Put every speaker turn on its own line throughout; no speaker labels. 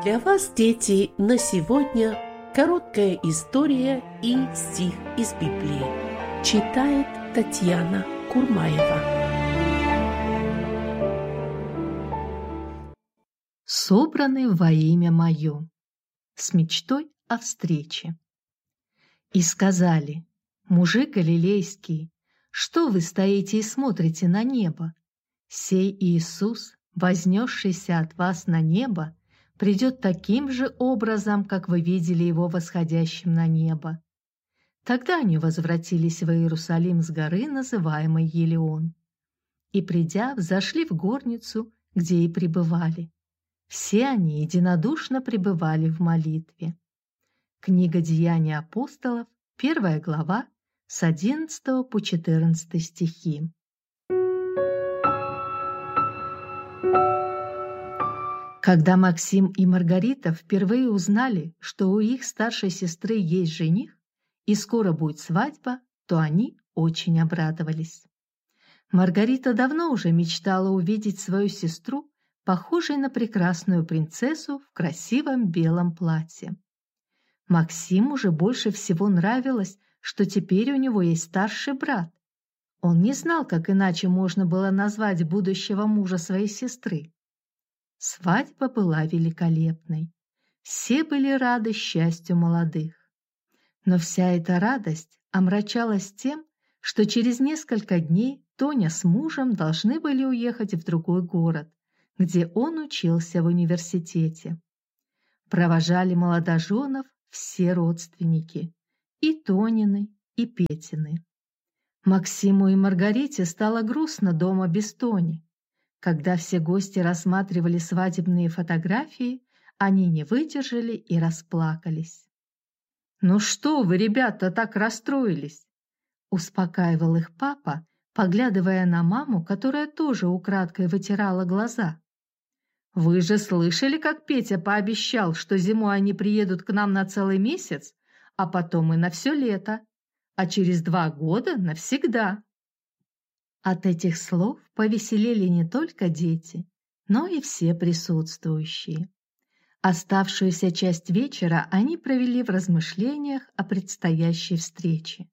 Для вас, дети, на сегодня короткая история и стих из Библии. Читает Татьяна Курмаева.
Собраны во имя Мое, с мечтой о встрече. И сказали: мужи галилейские, что вы стоите и смотрите на небо? Сей Иисус, вознесшийся от вас на небо, придет таким же образом, как вы видели Его восходящим на небо. Тогда они возвратились в Иерусалим с горы, называемой Елеон, и, придя, взошли в горницу, где и пребывали. Все они единодушно пребывали в молитве. Книга Деяний апостолов, 1 глава, с 11 по 14 стихи. Когда Максим и Маргарита впервые узнали, что у их старшей сестры есть жених и скоро будет свадьба, то они очень обрадовались. Маргарита давно уже мечтала увидеть свою сестру, похожей на прекрасную принцессу в красивом белом платье. Максиму же больше всего нравилось, что теперь у него есть старший брат. Он не знал, как иначе можно было назвать будущего мужа своей сестры. Свадьба была великолепной. Все были рады счастью молодых. Но вся эта радость омрачалась тем, что через несколько дней Тоня с мужем должны были уехать в другой город, где он учился в университете. Провожали молодоженов все родственники, и Тонины, и Петины. Максиму и Маргарите стало грустно дома без Тони. Когда все гости рассматривали свадебные фотографии, они не выдержали и расплакались. «Ну что вы, ребята, так расстроились?» – успокаивал их папа, поглядывая на маму, которая тоже украдкой вытирала глаза. «Вы же слышали, как Петя пообещал, что зимой они приедут к нам на целый месяц, а потом и на все лето, а через 2 года навсегда». От этих слов повеселели не только дети, но и все присутствующие. Оставшуюся часть вечера они провели в размышлениях о предстоящей встрече.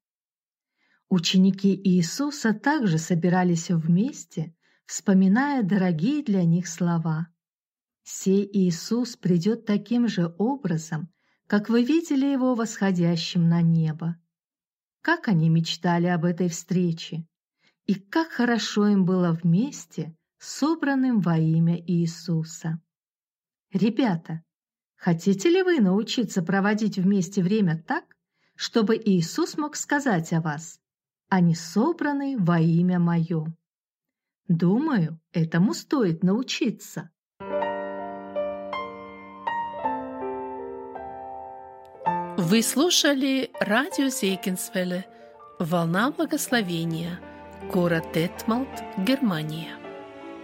Ученики Иисуса также собирались вместе, вспоминая дорогие для них слова. «Сей Иисус придет таким же образом, как вы видели Его восходящим на небо». Как они мечтали об этой встрече! И как хорошо им было вместе, собранным во имя Иисуса. Ребята, хотите ли вы научиться проводить вместе время так, чтобы Иисус мог сказать о вас: «Они собраны во имя Мое»? Думаю, этому стоит научиться.
Вы слушали радио Зегенсвелле «Волна благословения», город Детмалт, Германия.